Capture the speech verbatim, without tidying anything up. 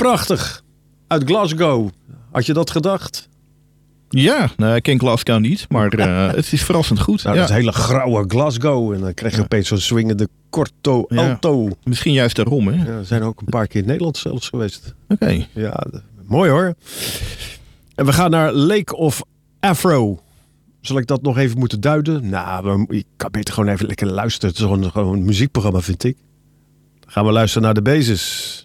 prachtig. Uit Glasgow. Had je dat gedacht? Ja, nou, ik ken Glasgow niet, maar uh, het is verrassend goed. Nou, ja. dat is hele grauwe Glasgow. En dan krijg je ja. opeens zo'n swingende corto ja. alto. Misschien juist daarom, hè? Ja, we zijn ook een paar keer in Nederland zelfs geweest. Oké. Okay. Ja, de, mooi hoor. En we gaan naar Lake of Afro. Zal ik dat nog even moeten duiden? Nou, ik kan beter gewoon even lekker luisteren. Het is gewoon, gewoon een muziekprogramma, vind ik. Dan gaan we luisteren naar de Basis.